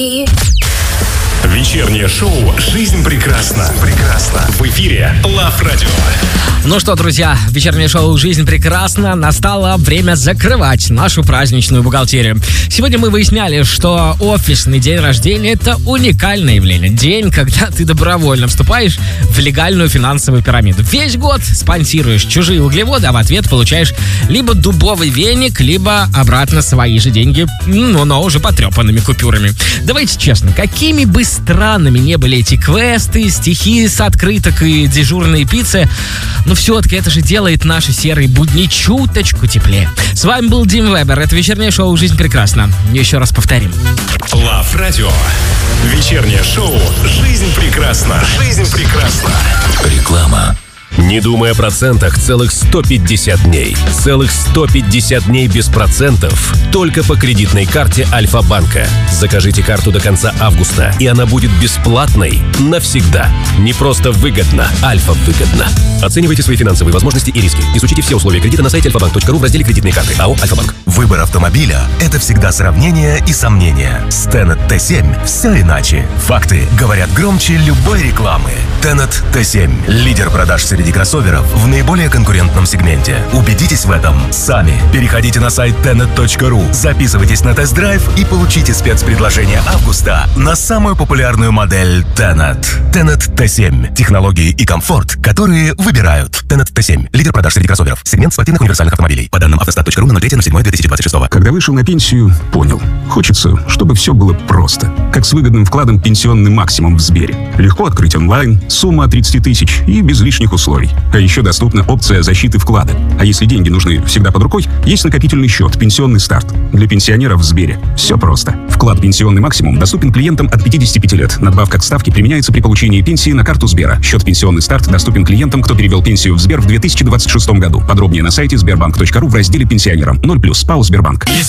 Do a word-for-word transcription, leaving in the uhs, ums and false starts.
Вечернее шоу «Жизнь прекрасна». Прекрасна. В эфире Лав Радио. Ну что, друзья, вечернее шоу «Жизнь прекрасна». Настало время закрывать нашу праздничную бухгалтерию. Сегодня мы выясняли, что офисный день рождения – это уникальное явление. День, когда ты добровольно вступаешь в легальную финансовую пирамиду. Весь год спонсируешь чужие углеводы, а в ответ получаешь либо дубовый веник, либо обратно свои же деньги, но, но уже потрепанными купюрами. Давайте честно, какими бы странными не были эти квесты, стихи с открыток и дежурные пиццы, но все-таки это же делает наши серые будни чуточку теплее. С вами был Дим Вебер. Это вечернее шоу «Жизнь прекрасна». Еще раз повторим. Лав Радио. Вечернее шоу «Жизнь прекрасна». Жизнь прекрасна. Реклама. Не думай о процентах целых сто пятьдесят дней. Целых сто пятьдесят дней без процентов. Только по кредитной карте Альфа-банка. Закажите карту до конца августа, и она будет бесплатной навсегда. Не просто выгодно, Альфа-выгодно. Оценивайте свои финансовые возможности и риски. Изучите все условия кредита на сайте альфа банк точка ру в разделе «Кредитные карты». АО «Альфа-банк». Выбор автомобиля – это всегда сравнение и сомнения. С Tenet Т семь все иначе. Факты говорят громче любой рекламы. Tenet Т семь – лидер продаж среди кроссоверов в наиболее конкурентном сегменте. Убедитесь в этом сами. Переходите на сайт тенет точка ру, записывайтесь на тест-драйв и получите спецпредложение августа на самую популярную модель Tenet. Tenet Т семь – технологии и комфорт, которые выбирают. Tenet Т семь – лидер продаж среди кроссоверов. Сегмент спортивных универсальных автомобилей. По данным автостат точка ру на ноль три ноль семь две тысячи двадцать шесть. Когда вышел на пенсию, понял. Хочется, чтобы все было просто. Как с выгодным вкладом «Пенсионный максимум» в Сбере. Легко открыть онлайн, сумма от тридцати тысяч и без лишних условий. А еще доступна опция защиты вклада. А если деньги нужны всегда под рукой, есть накопительный счет «Пенсионный старт». Для пенсионеров в Сбере. Все просто. Вклад «Пенсионный максимум» доступен клиентам от пятидесяти пяти лет. Надбавка к ставке применяется при получении пенсии на карту Сбера. Счет «Пенсионный старт» доступен клиентам, кто перевел пенсию в Сбер в две тысячи двадцать шестом году. Подробнее на сайте сбербанк точка ру в разделе «Пенсионерам». ноль плюс ПАО «Сбербанк».